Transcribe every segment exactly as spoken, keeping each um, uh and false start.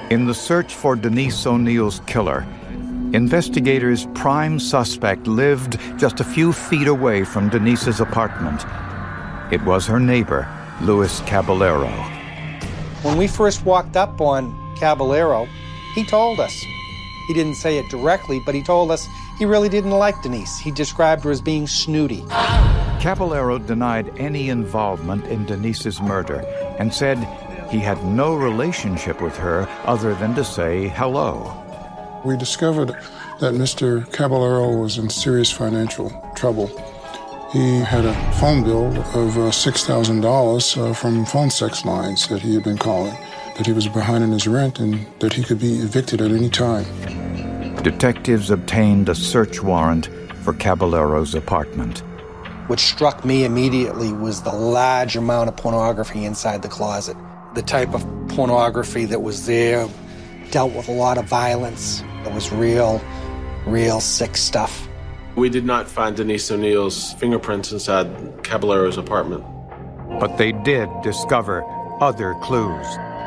In the search for Denise O'Neill's killer, investigators' prime suspect lived just a few feet away from Denise's apartment. It was her neighbor, Luis Caballero. When we first walked up on Caballero, he told us. He didn't say it directly, but he told us he really didn't like Denise. He described her as being snooty. Caballero denied any involvement in Denise's murder and said he had no relationship with her other than to say hello. We discovered that Mister Caballero was in serious financial trouble. He had a phone bill of uh, six thousand dollars uh, from phone sex lines that he had been calling, that he was behind in his rent and that he could be evicted at any time. Detectives obtained a search warrant for Caballero's apartment. What struck me immediately was the large amount of pornography inside the closet. The type of pornography that was there dealt with a lot of violence. It was real, real sick stuff. We did not find Denise O'Neill's fingerprints inside Caballero's apartment. But they did discover other clues.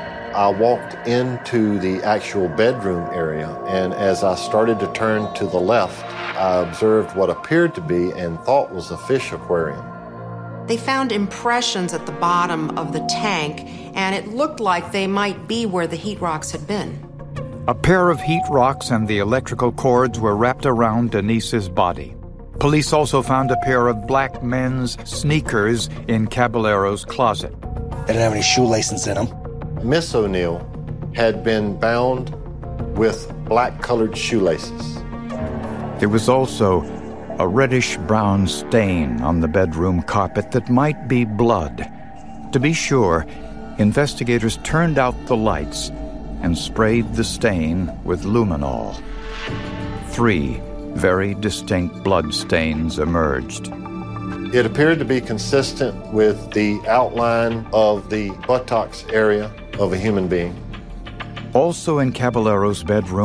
I walked into the actual bedroom area, and as I started to turn to the left, I observed what appeared to be and thought was a fish aquarium. They found impressions at the bottom of the tank, and it looked like they might be where the heat rocks had been. A pair of heat rocks and the electrical cords were wrapped around Denise's body. Police also found a pair of black men's sneakers in Caballero's closet. They didn't have any shoelaces in them. Miss O'Neill had been bound with black-colored shoelaces. There was also a reddish-brown stain on the bedroom carpet that might be blood. To be sure, investigators turned out the lights and sprayed the stain with luminol. Three very distinct blood stains emerged. It appeared to be consistent with the outline of the buttocks area of a human being. Also in Caballero's bedroom